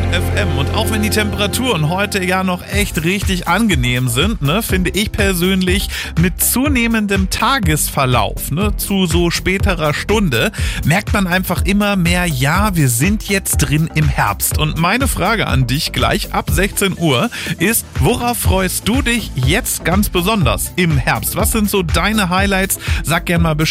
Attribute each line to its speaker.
Speaker 1: FM. Und auch wenn die Temperaturen heute ja noch echt richtig angenehm sind, ne, finde ich persönlich mit zunehmendem Tagesverlauf, ne, zu so späterer Stunde, merkt man einfach immer mehr, ja, wir sind jetzt drin im Herbst. Und meine Frage an dich gleich ab 16 Uhr ist, worauf freust du dich jetzt ganz besonders im Herbst? Was sind so deine Highlights? Sag gerne mal Bescheid.